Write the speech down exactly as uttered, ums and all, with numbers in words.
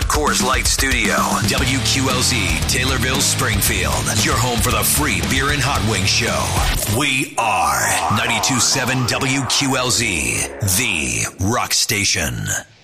the Coors Light Studio. W Q L Z, Taylorville, Springfield. Your home for the free beer and hot wing show. We are ninety-two point seven W Q L Z, the rock station.